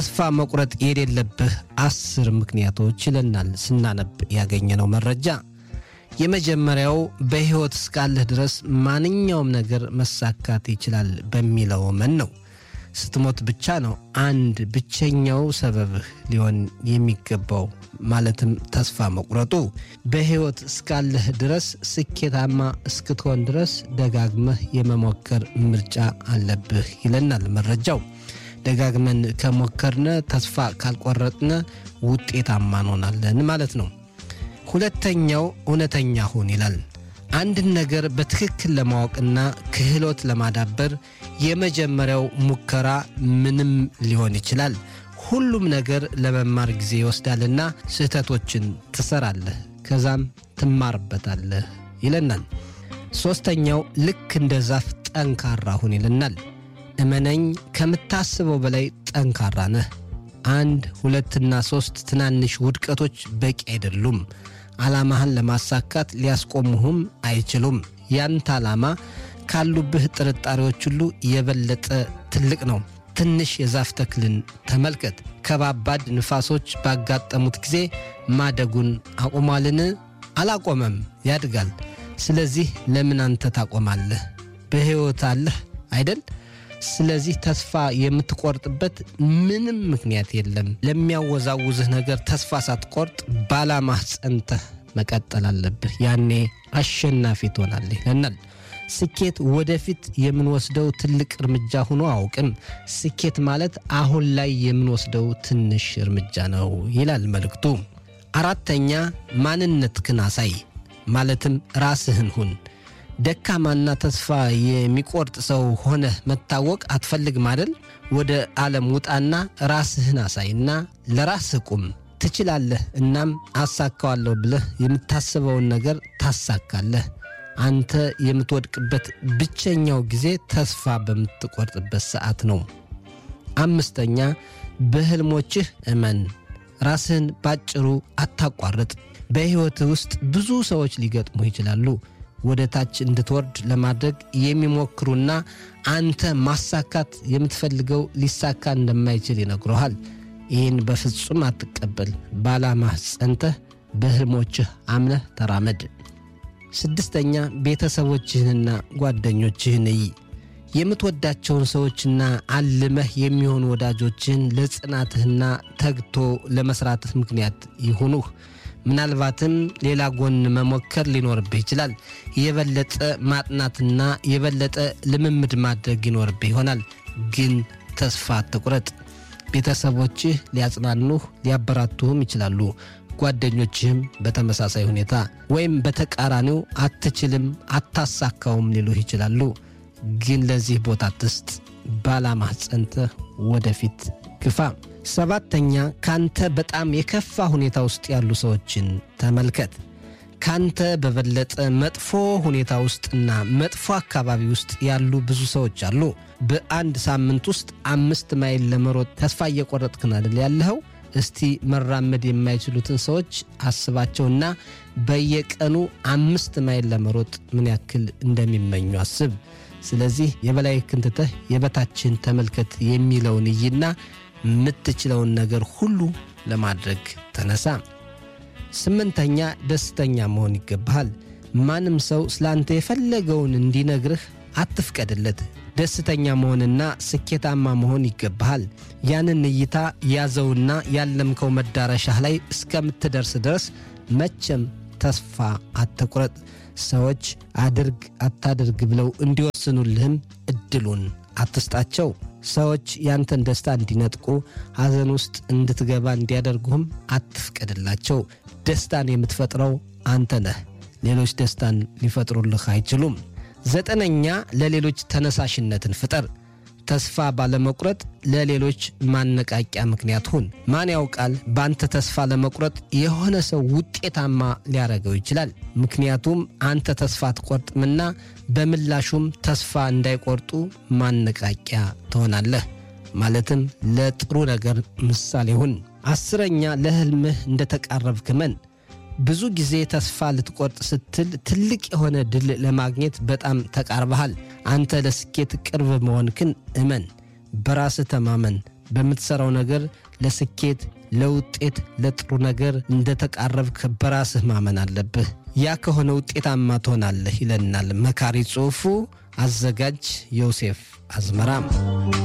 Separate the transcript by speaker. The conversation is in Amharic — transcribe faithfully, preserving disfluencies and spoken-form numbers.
Speaker 1: ተስፋ መቁረጥ የሌለብህ አስር ምክንያቶች ይለናል ስናነብ ያገኘነው መረጃ። የመጀመሪያው በህይወት እስካለህ ድረስ ማንኛውም ነገር መሳካት ይችላል በሚለው መን ነው። ስትሞት ብቻ ነው አንድ ብቸኛው ሰበብህ ሊሆን የሚገባው፣ ማለትም ተስፋ መቁረጡ። በህይወት እስካለህ ድረስ ስኬታማ እስክትሆን ድረስ ደጋግመህ የመሞከር ምርጫ አለብህ ይለናል መረጃው። ደጋግመን ከሞከርነ ተስፋ ካልቆረጥነ ውጤታማ እንሆናለን ማለት ነው። ሁለተኛው እውነተኛ ሁን ይላል። አንድን ነገር በትክክል ለማወቅና ክህሎት ለማዳበር የመጀመሪያው ሙከራ ምንም ሊሆን ይችላል። ሁሉም ነገር ለመማር ጊዜ ይወስዳልና ስህተቶችን ትሰራለህ፣ ከዛም ትማርበታለህ ይለናል። ሶስተኛው ልክ እንደ ዛፍ ጠንካራ ሁን ይለናል። እመነኝ፣ ከምታስበው በላይ ጠንካራ ነህ። አንድ ሁለትና ሶስት ትናንሽ ውድቀቶች በቂ አይደሉም። ዓላማህን ለማሳካት ሊያስቆሙህም አይችሉም። ያንተ ዓላማ ካሉብህ ጥርጣሬዎች ሁሉ የበለጠ ትልቅ ነው። ትንሽ የዛፍ ተክልን ተመልከት። ከባባድ ንፋሶች ባጋጠሙት ጊዜ ማደጉን አቁሟልን? አላቆመም፣ ያድጋል። ስለዚህ ለምን አንተ ታቆማለህ? በሕይወት አለህ አይደል? ስለዚህ ተስፋ የምትቆርጥበት ምንም ምክንያት የለም። ለሚያወዛውዝህ ነገር ተስፋ ሳትቆርጥ ባላማህ ጸንተህ መቀጠል አለብህ። ያኔ አሸናፊ ትሆናለህ ይለናል። ስኬት ወደፊት የምንወስደው ትልቅ እርምጃ ሆኖ አውቅም። ስኬት ማለት አሁን ላይ የምንወስደው ትንሽ እርምጃ ነው ይላል መልእክቱ። አራተኛ ማንነትህን አሳይ፣ ማለትም ራስህን ሁን። ደካማና ተስፋ የሚቆርጥ ሰው ሆነህ መታወቅ አትፈልግም አይደል? ወደ ዓለም ውጣና ራስህን አሳይና ለራስህ ቁም። ትችላለህ፣ እናም አሳካዋለሁ ብለህ የምታስበውን ነገር ታሳካለህ። አንተ የምትወድቅበት ብቸኛው ጊዜ ተስፋ በምትቆርጥበት ሰዓት ነው። አምስተኛ በህልሞችህ እመን። ራስህን ባጭሩ አታቋርጥ። በሕይወትህ ውስጥ ብዙ ሰዎች ሊገጥሙ ይችላሉ። ወደ ታች እንድትወርድ ለማድረግ የሚሞክሩና አንተ ማሳካት የምትፈልገው ሊሳካ እንደማይችል ይነግሩሃል። ይህን በፍጹም አትቀበል። ባላማህ ጸንተህ በህልሞችህ አምነህ ተራመድ። ስድስተኛ ቤተሰቦችህንና ጓደኞችህን እይ። የምትወዳቸውን ሰዎችና አልመህ የሚሆኑ ወዳጆችህን ለጽናትህና ተግቶ ለመስራትህ ምክንያት ይሁኑህ። ምናልባትም ሌላ ጎን መሞከር ሊኖርብህ ይችላል። የበለጠ ማጥናትና የበለጠ ልምምድ ማድረግ ይኖርብህ ይሆናል። ግን ተስፋ አትቁረጥ። ቤተሰቦችህ ሊያጽናኑህ ሊያበራቱህም ይችላሉ። ጓደኞችህም በተመሳሳይ ሁኔታ፣ ወይም በተቃራኒው አትችልም፣ አታሳካውም ሊሉህ ይችላሉ። ግን ለዚህ ቦታ አትስጥ። ባላማህ ጸንተህ ወደፊት ግፋ። ሰባተኛ ካንተ በጣም የከፋ ሁኔታ ውስጥ ያሉ ሰዎችን ተመልከት። ካንተ በበለጠ መጥፎ ሁኔታ ውስጥና መጥፎ አካባቢ ውስጥ ያሉ ብዙ ሰዎች አሉ። በአንድ ሳምንት ውስጥ አምስት ማይል ለመሮጥ ተስፋ እየቆረጥክ አይደል ያለኸው? እስቲ መራመድ የማይችሉትን ሰዎች አስባቸውና በየቀኑ አምስት ማይል ለመሮጥ ምን ያክል እንደሚመኙ አስብ። ስለዚህ የበላይህን ትተህ የበታችህን ተመልከት የሚለውን እይና የምትችለውን ነገር ሁሉ ለማድረግ ተነሳ። ስምንተኛ ደስተኛ መሆን ይገባሃል። ማንም ሰው ስላንተ የፈለገውን እንዲነግርህ አትፍቀድለት። ደስተኛ መሆንና ስኬታማ መሆን ይገባሃል። ያንን እይታ ያዘውና ያለምከው መዳረሻህ ላይ እስከምትደርስ ድረስ መቼም ተስፋ አትቁረጥ። ሰዎች አድርግ አታድርግ ብለው እንዲወስኑልህም እድሉን አትስጣቸው። ሰዎች ያንተን ደስታ እንዲነጥቁ፣ ሐዘን ውስጥ እንድትገባ እንዲያደርጉህም አትፍቀድላቸው። ደስታን የምትፈጥረው አንተ ነህ። ሌሎች ደስታን ሊፈጥሩልህ አይችሉም። ዘጠነኛ ለሌሎች ተነሳሽነትን ፍጠር። ተስፋ ባለመቁረጥ ለሌሎች ማነቃቂያ ምክንያት ሁን። ማን ያውቃል በአንተ ተስፋ ለመቁረጥ የሆነ ሰው ውጤታማ ሊያደርገው ይችላል። ምክንያቱም አንተ ተስፋ አትቆርጥምና በምላሹም ተስፋ እንዳይቆርጡ ማነቃቂያ ትሆናለህ። ማለትም ለጥሩ ነገር ምሳሌ ሁን። አስረኛ ለህልምህ እንደተቃረብክ እመን። ብዙ ጊዜ ተስፋ ልትቆርጥ ስትል ትልቅ የሆነ ድል ለማግኘት በጣም ተቃርበሃል። አንተ ለስኬት ቅርብ መሆንክን እመን። በራስህ ተማመን። በምትሰራው ነገር ለስኬት ለውጤት ለጥሩ ነገር እንደተቃረብክ በራስህ ማመን አለብህ። ያ ከሆነ ውጤታማ ትሆናለህ ይለናል መካሪ ጽሑፉ። አዘጋጅ ዮሴፍ አዝመራም።